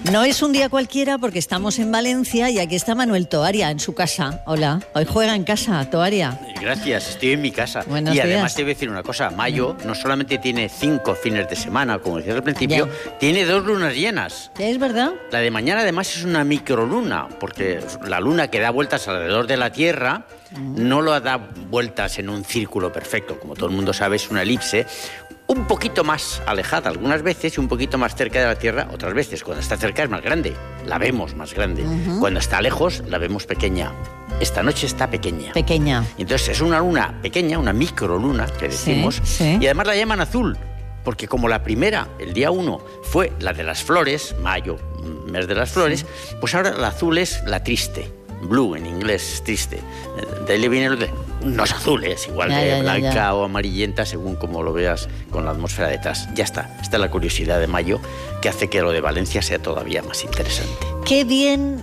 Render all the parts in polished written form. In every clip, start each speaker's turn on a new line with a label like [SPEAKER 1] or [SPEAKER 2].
[SPEAKER 1] No es un día cualquiera porque estamos en Valencia y aquí está Manuel Toaria en su casa. Hola, hoy juega en casa, Toaria.
[SPEAKER 2] Gracias, estoy en mi casa.
[SPEAKER 1] Buenos
[SPEAKER 2] y
[SPEAKER 1] días.
[SPEAKER 2] Además te voy a decir una cosa, mayo no solamente tiene 5 fines de semana, como decías al principio, tiene 2 lunas llenas.
[SPEAKER 1] ¿Es verdad?
[SPEAKER 2] La de mañana además es una microluna, porque la luna que da vueltas alrededor de la Tierra no lo da vueltas en un círculo perfecto, como todo el mundo sabe, es una elipse, un poquito más alejada algunas veces y un poquito más cerca de la Tierra otras veces. Cuando está cerca es más grande, la vemos más grande. Cuando está lejos la vemos pequeña. Esta noche está pequeña.
[SPEAKER 1] Pequeña.
[SPEAKER 2] Entonces es una luna pequeña, una microluna que decimos,
[SPEAKER 1] sí.
[SPEAKER 2] Y además la llaman azul, porque como la primera, el día 1, fue la de las flores, mayo, mes de las flores, pues ahora la azul es la triste. Blue en inglés, triste. De ahí le viene lo de... No es azul, es igual de blanca o amarillenta, según como lo veas con la atmósfera detrás. Ya está. Esta es la curiosidad de mayo que hace que lo de Valencia sea todavía más interesante.
[SPEAKER 1] Qué bien,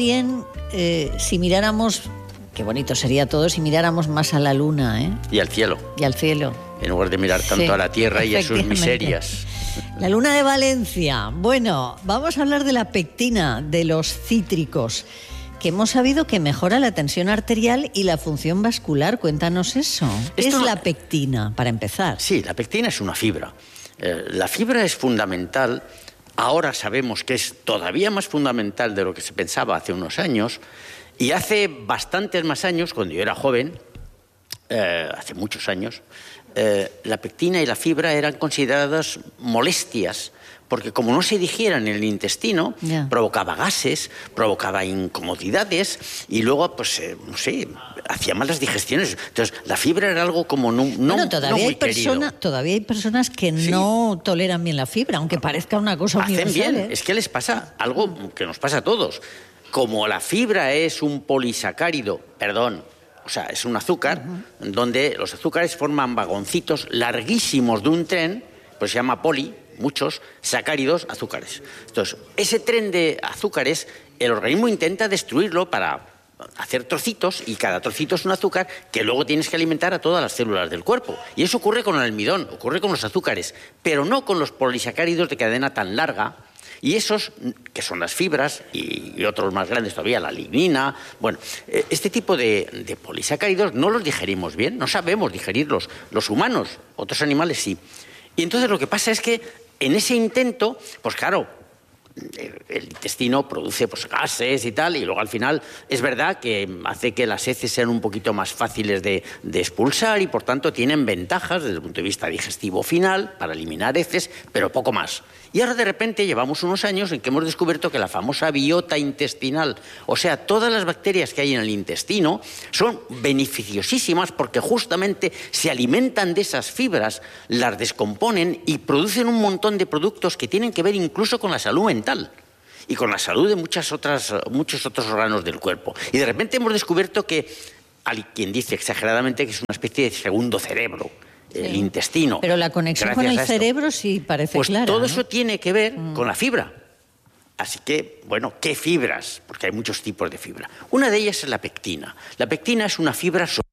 [SPEAKER 1] si miráramos... Qué bonito sería todo si miráramos más a la luna, ¿eh?
[SPEAKER 2] Y al cielo.
[SPEAKER 1] Y al cielo.
[SPEAKER 2] En lugar de mirar tanto a la tierra y a sus miserias.
[SPEAKER 1] La luna de Valencia. Bueno, vamos a hablar de la pectina, de los cítricos, que hemos sabido que mejora la tensión arterial y la función vascular. Cuéntanos eso. ¿Qué es la pectina, para empezar?
[SPEAKER 2] Sí, la pectina es una fibra. La fibra es fundamental. Ahora sabemos que es todavía más fundamental de lo que se pensaba hace unos años. Y hace bastantes más años, cuando yo era joven, hace muchos años, la pectina y la fibra eran consideradas molestias, porque como no se digieran en el intestino, provocaba gases, provocaba incomodidades y luego, pues, no sé, hacía malas digestiones. Entonces, la fibra era algo como no muy querido.
[SPEAKER 1] Todavía hay personas que no toleran bien la fibra, aunque parezca una cosa universal.
[SPEAKER 2] Hacen bien, es que les pasa algo que nos pasa a todos. Como la fibra es un polisacárido, o sea, es un azúcar, donde los azúcares forman vagoncitos larguísimos de un tren, pues se llama muchos sacáridos, azúcares. Entonces, ese tren de azúcares, el organismo intenta destruirlo para hacer trocitos, y cada trocito es un azúcar que luego tienes que alimentar a todas las células del cuerpo. Y eso ocurre con el almidón, ocurre con los azúcares, pero no con los polisacáridos de cadena tan larga. Y esos, que son las fibras, y otros más grandes todavía, la lignina, bueno, este tipo de polisacáridos no los digerimos bien, no sabemos digerirlos. Los humanos, otros animales sí. Y entonces lo que pasa es que en ese intento, pues claro, el intestino produce pues gases y tal, y luego al final es verdad que hace que las heces sean un poquito más fáciles de expulsar y por tanto tienen ventajas desde el punto de vista digestivo final para eliminar heces, pero poco más. Y ahora de repente llevamos unos años en que hemos descubierto que la famosa biota intestinal, o sea, todas las bacterias que hay en el intestino, son beneficiosísimas porque justamente se alimentan de esas fibras, las descomponen y producen un montón de productos que tienen que ver incluso con la salud mental y con la salud de muchos otros órganos del cuerpo. Y de repente hemos descubierto que, hay quien dice exageradamente que es una especie de segundo cerebro, el intestino.
[SPEAKER 1] Pero la conexión con el cerebro sí parece clara.
[SPEAKER 2] Todo eso tiene que ver con la fibra. Así que, bueno, ¿qué fibras? Porque hay muchos tipos de fibra. Una de ellas es la pectina. La pectina es una fibra soluble.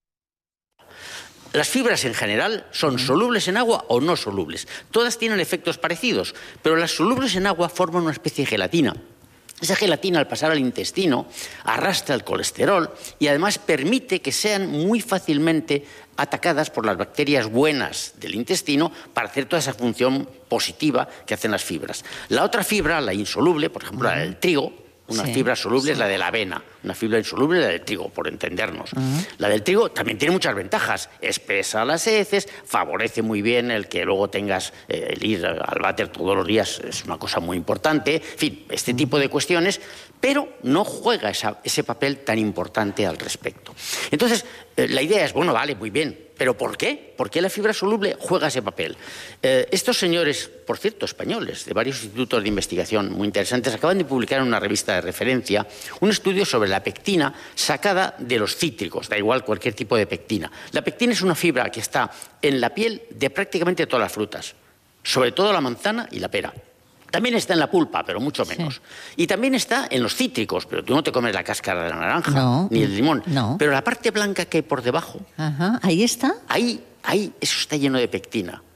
[SPEAKER 2] Las fibras en general son solubles en agua o no solubles. Todas tienen efectos parecidos, pero las solubles en agua forman una especie de gelatina. Esa gelatina, al pasar al intestino, arrastra el colesterol y además permite que sean muy fácilmente atacadas por las bacterias buenas del intestino para hacer toda esa función positiva que hacen las fibras. La otra fibra, la insoluble, por ejemplo, la del trigo, una fibra soluble es la de la avena, una fibra insoluble es la del trigo, por entendernos. La del trigo también tiene muchas ventajas. Espesa las heces, favorece muy bien el que luego tengas el ir al váter todos los días, es una cosa muy importante. En fin, este tipo de cuestiones, pero no juega ese papel tan importante al respecto. Entonces, la idea es, bueno, vale, muy bien, ¿pero por qué? ¿Por qué la fibra soluble juega ese papel? Estos señores, por cierto, españoles, de varios institutos de investigación muy interesantes, acaban de publicar en una revista de referencia un estudio sobre la pectina sacada de los cítricos, da igual cualquier tipo de pectina. La pectina es una fibra que está en la piel de prácticamente todas las frutas, sobre todo la manzana y la pera. También está en la pulpa, pero mucho menos. Y también está en los cítricos, pero tú no te comes la cáscara de la naranja, ni el limón. Pero la parte blanca que hay por debajo,
[SPEAKER 1] ahí está.
[SPEAKER 2] Ahí eso está lleno de pectina.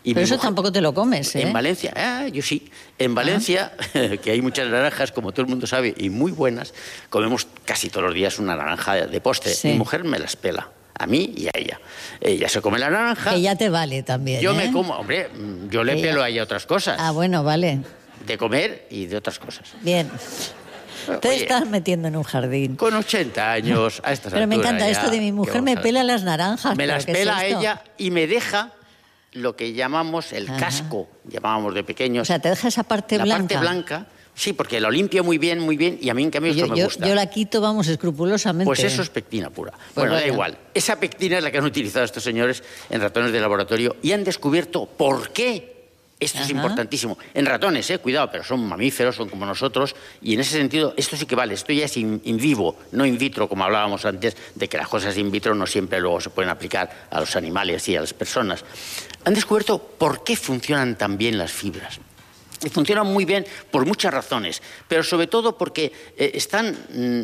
[SPEAKER 2] Y
[SPEAKER 1] pero eso tampoco te lo comes, ¿eh?
[SPEAKER 2] En Valencia, yo sí. En Valencia, que hay muchas naranjas, como todo el mundo sabe, y muy buenas, comemos casi todos los días una naranja de postre.
[SPEAKER 1] Sí.
[SPEAKER 2] Mi mujer me las pela, a mí y a ella. Ella se come la naranja.
[SPEAKER 1] Que ya te vale también,
[SPEAKER 2] Yo
[SPEAKER 1] ¿eh?
[SPEAKER 2] me como, hombre, yo le pelo a ella otras cosas.
[SPEAKER 1] Ah, bueno, vale.
[SPEAKER 2] De comer y de otras cosas.
[SPEAKER 1] Bien. Te
[SPEAKER 2] Oye,
[SPEAKER 1] estás metiendo en un jardín.
[SPEAKER 2] con 80 años, a estas
[SPEAKER 1] Pero me
[SPEAKER 2] alturas
[SPEAKER 1] encanta
[SPEAKER 2] ya,
[SPEAKER 1] esto de mi
[SPEAKER 2] ¿qué
[SPEAKER 1] mujer
[SPEAKER 2] vamos
[SPEAKER 1] me
[SPEAKER 2] a ver?
[SPEAKER 1] pela las naranjas.
[SPEAKER 2] Me
[SPEAKER 1] ¿pero
[SPEAKER 2] las
[SPEAKER 1] qué es
[SPEAKER 2] pela a
[SPEAKER 1] esto?
[SPEAKER 2] ella y me deja lo que llamamos el
[SPEAKER 1] Ajá.
[SPEAKER 2] casco, llamábamos de pequeños.
[SPEAKER 1] O sea, te deja esa parte
[SPEAKER 2] la
[SPEAKER 1] blanca.
[SPEAKER 2] parte blanca, sí, porque lo limpia muy bien, y a mí en cambio esto me gusta.
[SPEAKER 1] Yo la quito, vamos, escrupulosamente.
[SPEAKER 2] Pues eso es pectina pura.
[SPEAKER 1] Pues
[SPEAKER 2] Bueno, da
[SPEAKER 1] vaya.
[SPEAKER 2] igual. Esa pectina es la que han utilizado estos señores en ratones de laboratorio y han descubierto por qué. Esto es
[SPEAKER 1] Ajá.
[SPEAKER 2] importantísimo. En ratones, cuidado, pero son mamíferos, son como nosotros, y en ese sentido esto sí que vale. Esto ya es in vivo, no in vitro, como hablábamos antes, de que las cosas in vitro no siempre luego se pueden aplicar a los animales y a las personas. Han descubierto por qué funcionan tan bien las fibras. Y funcionan muy bien por muchas razones, pero sobre todo porque están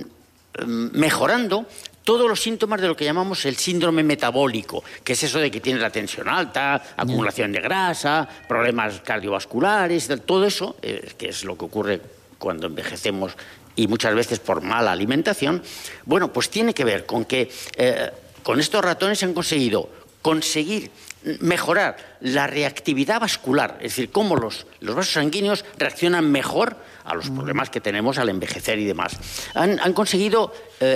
[SPEAKER 2] mejorando todos los síntomas de lo que llamamos el síndrome metabólico, que es eso de que tienes la tensión alta, acumulación de grasa, problemas cardiovasculares, todo eso, que es lo que ocurre cuando envejecemos y muchas veces por mala alimentación. Bueno, pues tiene que ver con que con estos ratones se han conseguir mejorar la reactividad vascular, es decir, cómo los vasos sanguíneos reaccionan mejor a los problemas que tenemos al envejecer y demás. Han conseguido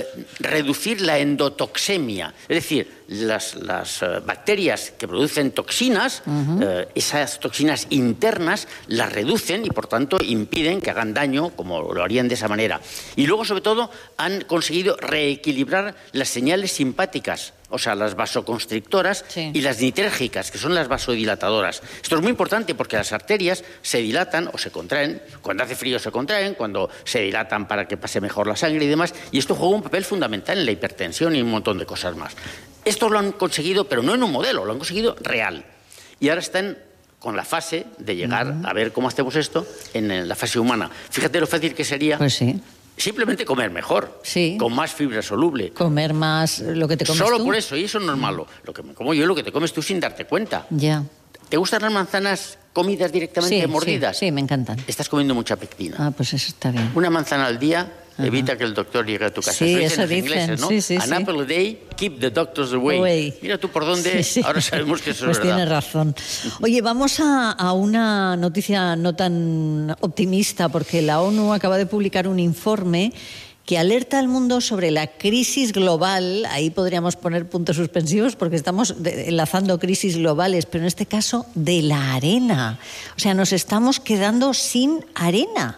[SPEAKER 2] reducir la endotoxemia, es decir, las bacterias que producen toxinas, esas toxinas internas las reducen y por tanto impiden que hagan daño como lo harían de esa manera. Y luego, sobre todo, han conseguido reequilibrar las señales simpáticas, o sea, las vasoconstrictoras,
[SPEAKER 1] sí,
[SPEAKER 2] y las nitérgicas, que son las vasodilatadoras. Esto es muy importante porque las arterias se dilatan o se contraen, cuando hace frío se contraen, cuando se dilatan para que pase mejor la sangre y demás, y esto juega un papel fundamental en la hipertensión y un montón de cosas más. Esto lo han conseguido, pero no en un modelo, lo han conseguido real. Y ahora están con la fase de llegar a ver cómo hacemos esto en la fase humana. Fíjate lo fácil que sería.
[SPEAKER 1] Pues sí.
[SPEAKER 2] Simplemente comer mejor,
[SPEAKER 1] Sí.
[SPEAKER 2] con más fibra soluble.
[SPEAKER 1] Comer más lo que te comes
[SPEAKER 2] Solo
[SPEAKER 1] tú.
[SPEAKER 2] por eso, y eso no es malo. Lo que me como yo, lo que te comes tú sin darte cuenta.
[SPEAKER 1] Ya.
[SPEAKER 2] ¿Te gustan las manzanas comidas directamente
[SPEAKER 1] Sí,
[SPEAKER 2] mordidas?
[SPEAKER 1] sí, me encantan.
[SPEAKER 2] Estás comiendo mucha pectina.
[SPEAKER 1] Ah, pues eso está bien.
[SPEAKER 2] Una manzana al día evita que el doctor llegue a tu casa.
[SPEAKER 1] Sí,
[SPEAKER 2] Eso
[SPEAKER 1] eso
[SPEAKER 2] los
[SPEAKER 1] dicen,
[SPEAKER 2] ingleses, ¿no?
[SPEAKER 1] sí, sí,
[SPEAKER 2] An
[SPEAKER 1] sí.
[SPEAKER 2] apple a day, keep the doctors away.
[SPEAKER 1] Away.
[SPEAKER 2] Mira tú por dónde,
[SPEAKER 1] Sí, sí.
[SPEAKER 2] ahora sabemos que eso
[SPEAKER 1] Pues
[SPEAKER 2] es verdad.
[SPEAKER 1] tienes razón. Oye, vamos a una noticia no tan optimista, porque la ONU acaba de publicar un informe que alerta al mundo sobre la crisis global. Ahí podríamos poner puntos suspensivos porque estamos enlazando crisis globales, pero en este caso de la arena. O sea, nos estamos quedando sin arena,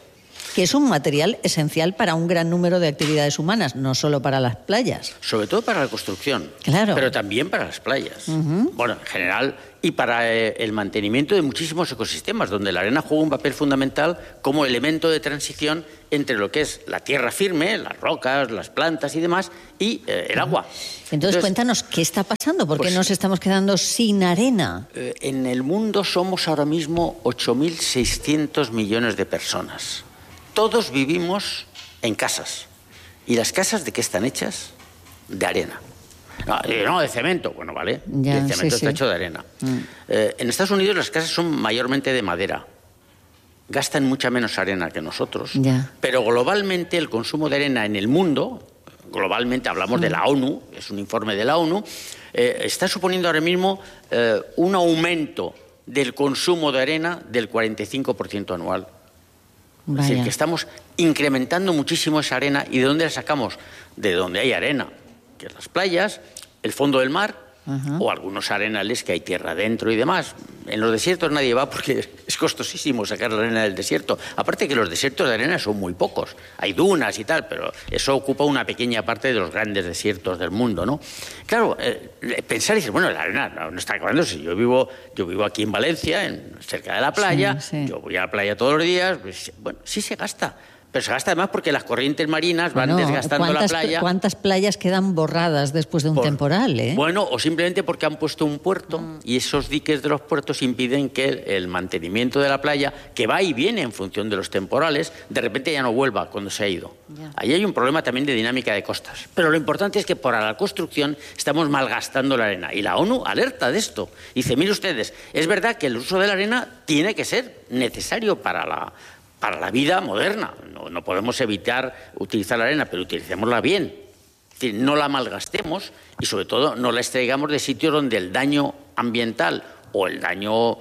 [SPEAKER 1] que es un material esencial para un gran número de actividades humanas, no solo para las playas.
[SPEAKER 2] Sobre todo para la construcción,
[SPEAKER 1] Claro.
[SPEAKER 2] pero también para las playas. Bueno, en general, y para el mantenimiento de muchísimos ecosistemas, donde la arena juega un papel fundamental como elemento de transición entre lo que es la tierra firme, las rocas, las plantas y demás, y el agua.
[SPEAKER 1] Entonces, cuéntanos, ¿qué está pasando? ¿Por qué
[SPEAKER 2] pues,
[SPEAKER 1] nos estamos quedando sin arena?
[SPEAKER 2] En el mundo somos ahora mismo 8.600 millones de personas. Todos vivimos en casas. ¿Y las casas de qué están hechas? De arena. No, de cemento. Bueno, vale.
[SPEAKER 1] Ya,
[SPEAKER 2] el cemento
[SPEAKER 1] sí,
[SPEAKER 2] está
[SPEAKER 1] sí.
[SPEAKER 2] hecho de arena. En Estados Unidos las casas son mayormente de madera. Gastan mucha menos arena que nosotros.
[SPEAKER 1] Ya.
[SPEAKER 2] Pero globalmente el consumo de arena en el mundo, globalmente hablamos de la ONU, es un informe de la ONU, está suponiendo ahora mismo un aumento del consumo de arena del 45% anual. Es decir,
[SPEAKER 1] Vaya.
[SPEAKER 2] que estamos incrementando muchísimo esa arena. ¿Y de dónde la sacamos? De donde hay arena, que es las playas, el fondo del mar, o algunos arenales que hay tierra dentro y demás. En los desiertos nadie va porque es costosísimo sacar la arena del desierto. Aparte que los desiertos de arena son muy pocos. Hay dunas y tal, pero eso ocupa una pequeña parte de los grandes desiertos del mundo, ¿no? Claro, pensar y decir, bueno, la arena no está acabando. Si yo vivo aquí en Valencia, cerca de la playa,
[SPEAKER 1] Sí, sí.
[SPEAKER 2] yo voy a la playa todos los días, pues, bueno, sí se gasta. Pero se gasta además porque las corrientes marinas van desgastando la playa.
[SPEAKER 1] ¿Cuántas playas quedan borradas después de un temporal?
[SPEAKER 2] Bueno, o simplemente porque han puesto un puerto y esos diques de los puertos impiden que el mantenimiento de la playa, que va y viene en función de los temporales, de repente ya no vuelva cuando se ha ido. Ahí hay un problema también de dinámica de costas. Pero lo importante es que para la construcción estamos malgastando la arena. Y la ONU alerta de esto. Dice, mire ustedes, es verdad que el uso de la arena tiene que ser necesario para la vida moderna. No podemos evitar utilizar la arena, pero utilicémosla bien. Es decir, no la malgastemos y, sobre todo, no la extraigamos de sitios donde el daño ambiental o el daño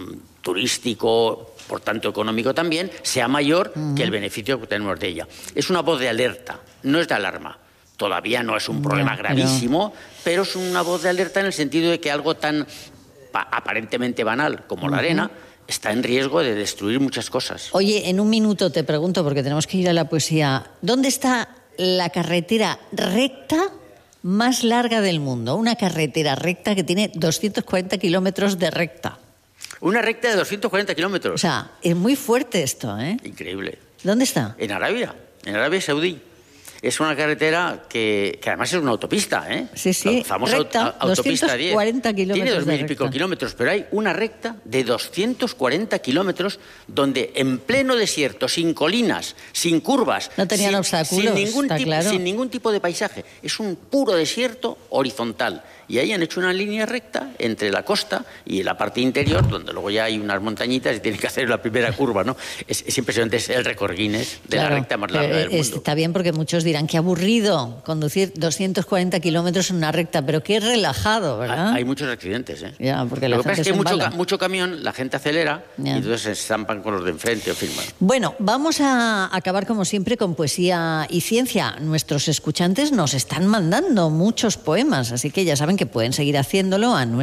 [SPEAKER 2] turístico, por tanto económico también, sea mayor que el beneficio que tenemos de ella. Es una voz de alerta, no es de alarma. Todavía no es un problema gravísimo, pero es una voz de alerta en el sentido de que algo tan aparentemente banal como la arena está en riesgo de destruir muchas cosas.
[SPEAKER 1] Oye, en un minuto te pregunto, porque tenemos que ir a la poesía, ¿dónde está la carretera recta más larga del mundo? Una carretera recta que tiene 240 kilómetros de recta.
[SPEAKER 2] Una recta de 240 kilómetros.
[SPEAKER 1] O sea, es muy fuerte esto, ¿eh?
[SPEAKER 2] Increíble.
[SPEAKER 1] ¿Dónde está?
[SPEAKER 2] En Arabia Saudí. Es una carretera que además es una autopista, ¿eh?
[SPEAKER 1] Sí, sí,
[SPEAKER 2] la famosa
[SPEAKER 1] recta,
[SPEAKER 2] autopista
[SPEAKER 1] 240
[SPEAKER 2] 10.
[SPEAKER 1] kilómetros.
[SPEAKER 2] Tiene 2000 y pico kilómetros, pero hay una recta de 240 kilómetros donde en pleno desierto, sin colinas, sin curvas,
[SPEAKER 1] no tenían obstáculos,
[SPEAKER 2] sin ningún tipo de paisaje. Es un puro desierto horizontal. Y ahí han hecho una línea recta entre la costa y la parte interior, donde luego ya hay unas montañitas y tienen que hacer la primera curva, ¿no? Es impresionante, es el récord Guinness de la recta más larga del mundo.
[SPEAKER 1] Está bien, porque muchos dirán, qué aburrido conducir 240 kilómetros en una recta, pero qué relajado, ¿verdad?
[SPEAKER 2] Hay muchos accidentes, ¿eh?
[SPEAKER 1] Ya, porque
[SPEAKER 2] lo que pasa es que hay mucho camión, la gente acelera y entonces se estampan con los de enfrente o firman.
[SPEAKER 1] Bueno, vamos a acabar como siempre con poesía y ciencia. Nuestros escuchantes nos están mandando muchos poemas, así que ya saben que pueden seguir haciéndolo a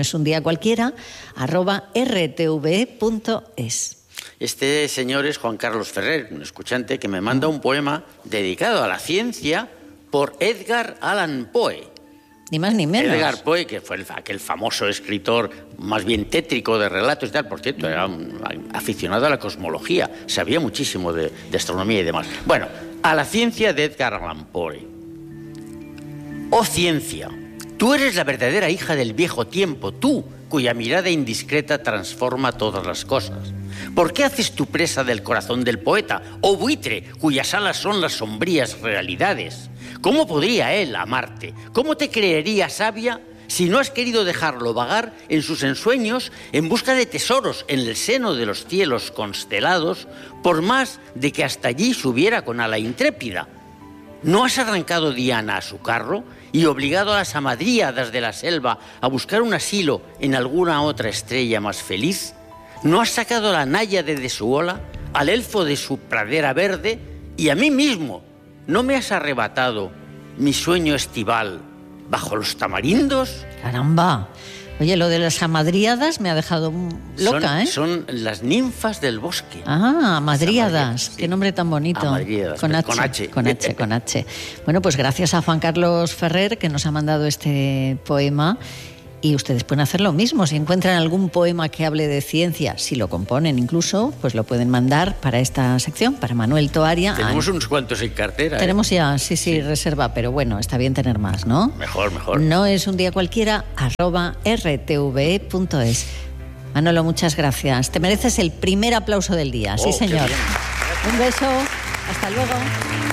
[SPEAKER 1] noesundiacualquiera@rtve.es.
[SPEAKER 2] Este señor es Juan Carlos Ferrer, un escuchante que me manda un poema dedicado a la ciencia por Edgar Allan Poe.
[SPEAKER 1] Ni más ni menos.
[SPEAKER 2] Edgar Poe, que fue aquel famoso escritor más bien tétrico de relatos y tal, por cierto, era un aficionado a la cosmología, sabía muchísimo de astronomía y demás. Bueno, a la ciencia de Edgar Allan Poe. Oh ciencia, tú eres la verdadera hija del viejo tiempo, tú, cuya mirada indiscreta transforma todas las cosas. ¿Por qué haces tu presa del corazón del poeta, oh buitre, cuyas alas son las sombrías realidades? ¿Cómo podría él amarte? ¿Cómo te creería sabia si no has querido dejarlo vagar en sus ensueños en busca de tesoros en el seno de los cielos constelados, por más de que hasta allí subiera con ala intrépida? ¿No has arrancado Diana a su carro y obligado a las hamadríadas de la selva a buscar un asilo en alguna otra estrella más feliz? ¿No has sacado la náyade de su ola, al elfo de su pradera verde, y a mí mismo no me has arrebatado mi sueño estival bajo los tamarindos?
[SPEAKER 1] ¡Caramba! Oye, lo de las hamadríadas me ha dejado loca, ¿eh?
[SPEAKER 2] Son las ninfas del bosque.
[SPEAKER 1] Ah, hamadríadas. Sí. Qué nombre tan bonito.
[SPEAKER 2] Hamadríadas.
[SPEAKER 1] Con H. Con H. Bueno, pues gracias a Juan Carlos Ferrer, que nos ha mandado este poema. Y ustedes pueden hacer lo mismo. Si encuentran algún poema que hable de ciencia, si lo componen incluso, pues lo pueden mandar para esta sección, para Manuel Toaria.
[SPEAKER 2] Tenemos unos cuantos en cartera.
[SPEAKER 1] Tenemos ya, sí, reserva, pero bueno, está bien tener más, ¿no?
[SPEAKER 2] Mejor.
[SPEAKER 1] No es un día cualquiera, @rtve.es. Manolo, muchas gracias. Te mereces el primer aplauso del día. Sí, señor. Un beso. Hasta luego.